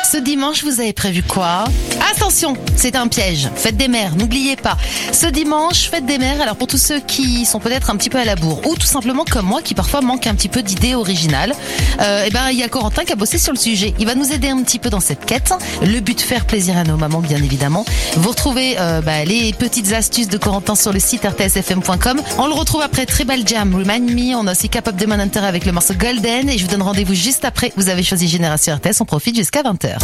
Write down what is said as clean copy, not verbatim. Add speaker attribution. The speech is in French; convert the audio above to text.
Speaker 1: Ce dimanche, vous avez prévu quoi? Attention, c'est un piège. Fête des mères, n'oubliez pas. Ce dimanche, fête des mères. Alors pour tous ceux qui sont peut-être un petit peu à la bourre ou tout simplement comme moi qui parfois manque un petit peu d'idées originales, il y a Corentin qui a bossé sur le sujet. Il va nous aider un petit peu dans cette quête. Le but, faire plaisir à nos mamans, bien évidemment. Vous retrouvez les petites astuces de Corentin sur le site rtsfm.com. On le retrouve après Tribal Jam, Remind Me. On a aussi Cap Up Demon Hunter avec le morceau Golden. Et je vous donne rendez-vous juste après. Vous avez choisi Génération RTS. On profite jusqu'à 20h.